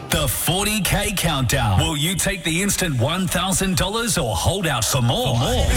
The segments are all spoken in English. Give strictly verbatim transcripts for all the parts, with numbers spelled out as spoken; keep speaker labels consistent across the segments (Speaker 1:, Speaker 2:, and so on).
Speaker 1: The forty K Countdown. Will you take the instant one thousand dollars or hold out for more? For more.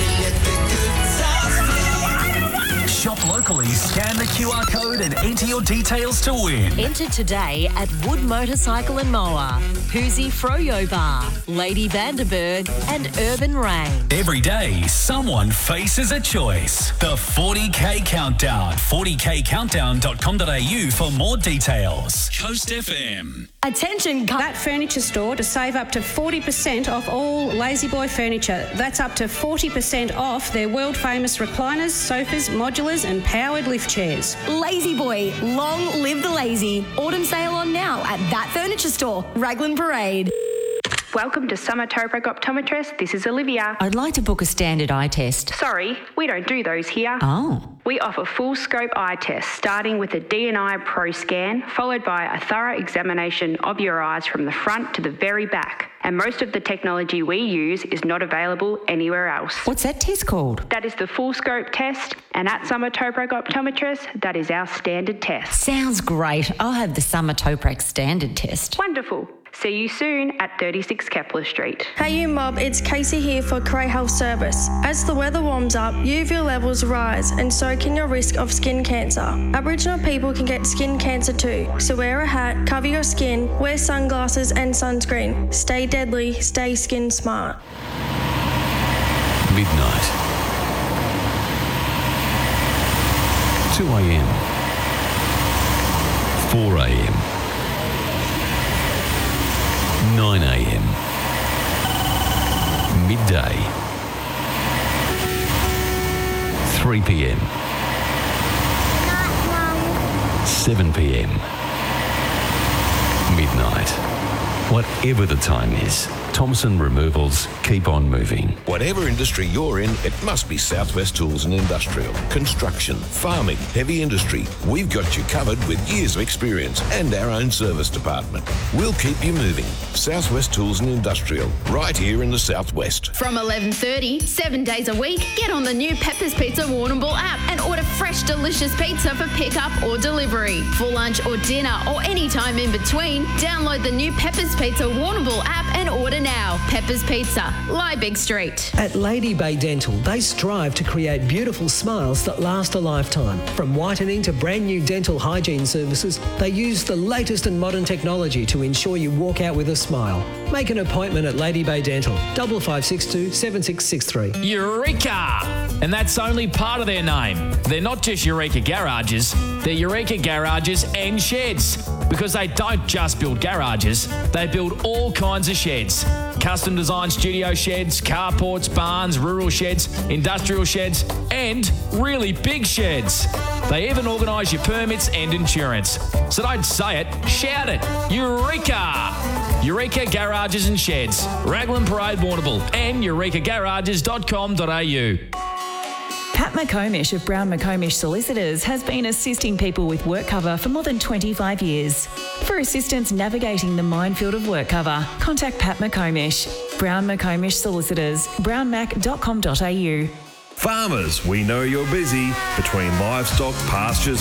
Speaker 1: Shop locally, scan the Q R code and enter your details to win.
Speaker 2: Enter today at Wood Motorcycle and Mower, Hoosie Froyo Bar, Lady Vanderberg and Urban Rain.
Speaker 1: Every day, someone faces a choice. The forty K Countdown. forty k countdown dot com dot a u for more details. Coast F M.
Speaker 3: Attention, that furniture store to save up to forty percent off all Lazy Boy furniture. That's up to forty percent off their world famous recliners, sofas, modulars and powered lift chairs.
Speaker 4: Lazy Boy, long live the lazy. Autumn sale on now at that furniture store, Raglan Parade.
Speaker 5: Welcome to Summer Tobruk Optometrist. This is Olivia.
Speaker 6: I'd like to book a standard eye test.
Speaker 5: Sorry, we don't do those here.
Speaker 6: Oh.
Speaker 5: We offer full scope eye tests, starting with a D and I Pro Scan, followed by a thorough examination of your eyes from the front to the very back. And most of the technology we use is not available anywhere else.
Speaker 6: What's that test called?
Speaker 5: That is the full scope test, and at Summer Tobruk Optometrist, that is our standard test.
Speaker 6: Sounds great. I'll have the Summer Tobruk standard test.
Speaker 5: Wonderful. See you soon at thirty-six Kepler Street.
Speaker 7: Hey you mob, it's Casey here for Cray Health Service. As the weather warms up, U V levels rise and so can your risk of skin cancer. Aboriginal people can get skin cancer too, so wear a hat, cover your skin, wear sunglasses and sunscreen. Stay deadly, stay skin smart.
Speaker 8: Midnight. two a.m. four a.m. nine a.m. midday, three p.m. seven p.m. midnight. Whatever the time is, Thompson Removals keep on moving.
Speaker 9: Whatever industry you're in, it must be Southwest Tools and Industrial. Construction, farming, heavy industry. We've got you covered with years of experience and our own service department. We'll keep you moving. Southwest Tools and Industrial, right here in the Southwest.
Speaker 10: From eleven thirty, seven days a week, get on the new Pepper's Pizza Warrnambool app and order fresh, delicious pizza for pickup or delivery. For lunch or dinner or any time in between, download the new Pepper's Pizza Warrnambool app and order now. Pepper's Pizza, Liebig Street.
Speaker 11: At Lady Bay Dental, they strive to create beautiful smiles that last a lifetime. From whitening to brand new dental hygiene services, they use the latest and modern technology to ensure you walk out with a smile. Make an appointment at Lady Bay Dental, double five six two seven six six three.
Speaker 12: Eureka! And that's only part of their name. They're not just Eureka Garages, they're Eureka Garages and Sheds. Because they don't just build garages, they build all kinds of sheds. Custom designed studio sheds, carports, barns, rural sheds, industrial sheds, and really big sheds. They even organise your permits and insurance. So don't say it, shout it. Eureka! Eureka Garages and Sheds, Raglan Parade, Warrnambool, and eureka garages dot com dot a u.
Speaker 13: Pat McComish of Brown McComish Solicitors has been assisting people with work cover for more than twenty-five years. For assistance navigating the minefield of work cover, contact Pat McComish. Brown McComish Solicitors, brown mac dot com dot a u.
Speaker 14: Farmers, we know you're busy. Between livestock, pastures